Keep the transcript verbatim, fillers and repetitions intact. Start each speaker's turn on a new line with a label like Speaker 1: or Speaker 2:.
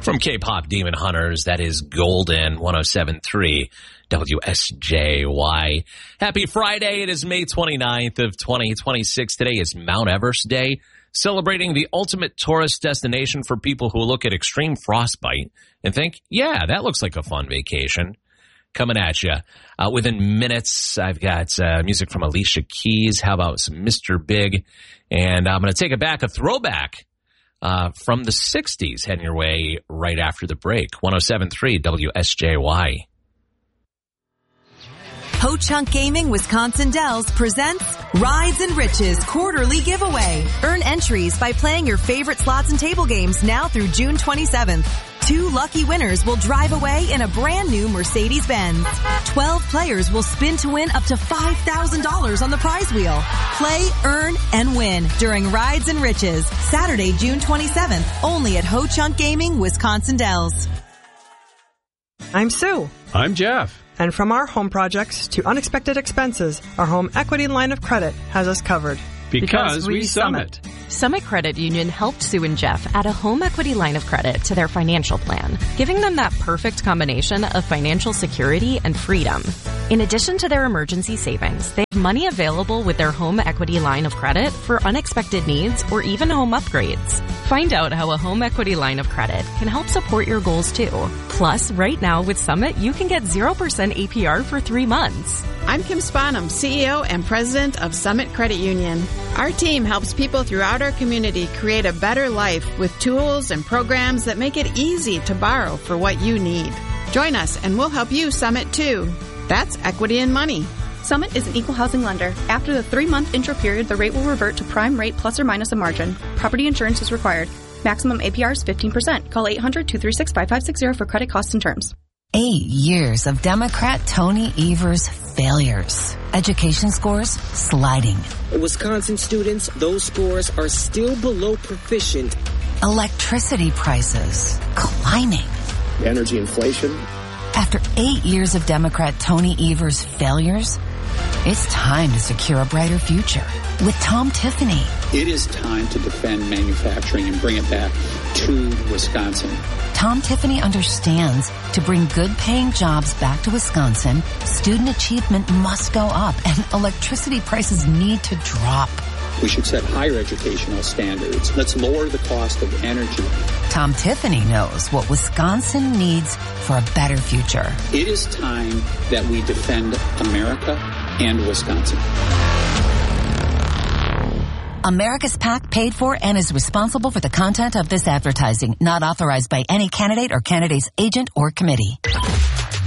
Speaker 1: From K-Pop Demon Hunters, that is Golden, one oh seven point three W S J Y. Happy Friday. It is May twenty-ninth of twenty twenty-six. Today is Mount Everest Day, celebrating the ultimate tourist destination for people who look at extreme frostbite and think, yeah, that looks like a fun vacation. Coming at you. Uh, within minutes, I've got uh, music from Alicia Keys. How about some Mister Big? And I'm going to take it back, a throwback uh, from the sixties, heading your way right after the break. one oh seven point three W S J Y.
Speaker 2: Ho Chunk Gaming Wisconsin Dells presents Rides and Riches quarterly giveaway. Earn entries by playing your favorite slots and table games now through June twenty-seventh. Two lucky winners will drive away in a brand new Mercedes-Benz. Twelve players will spin to win up to five thousand dollars on the prize wheel. Play, earn, and win during Rides and Riches, Saturday, June twenty-seventh, only at Ho Chunk Gaming Wisconsin Dells.
Speaker 3: I'm Sue.
Speaker 4: I'm Jeff.
Speaker 3: And from our home projects to unexpected expenses, our home equity line of credit has us covered.
Speaker 4: Because, because we, we Summit.
Speaker 5: Summit. Summit Credit Union helped Sue and Jeff add a home equity line of credit to their financial plan, giving them that perfect combination of financial security and freedom. In addition to their emergency savings, they have money available with their home equity line of credit for unexpected needs or even home upgrades. Find out how a home equity line of credit can help support your goals too. Plus, right now with Summit, you can get zero percent A P R for three months.
Speaker 6: I'm Kim Spanum, C E O and President of Summit Credit Union. Our team helps people throughout our community create a better life with tools and programs that make it easy to borrow for what you need. Join us and we'll help you Summit too. That's equity and money.
Speaker 7: Summit is an equal housing lender. After the three-month intro period, the rate will revert to prime rate plus or minus a margin. Property insurance is required. Maximum A P R is fifteen percent. Call eight hundred, two three six, five five six zero for credit costs and terms.
Speaker 8: Eight years of Democrat Tony Evers failures. Education scores sliding.
Speaker 9: Wisconsin students, those scores are still below proficient.
Speaker 8: Electricity prices climbing.
Speaker 10: Energy inflation.
Speaker 8: After eight years of Democrat Tony Evers failures, it's time to secure a brighter future with Tom Tiffany.
Speaker 11: It is time to defend manufacturing and bring it back to Wisconsin.
Speaker 8: Tom Tiffany understands to bring good-paying jobs back to Wisconsin, student achievement must go up and electricity prices need to drop.
Speaker 11: We should set higher educational standards. Let's lower the cost of energy.
Speaker 8: Tom Tiffany knows what Wisconsin needs for a better future.
Speaker 11: It is time that we defend America and Wisconsin.
Speaker 8: America's PAC paid for and is responsible for the content of this advertising, not authorized by any candidate or candidate's agent or committee.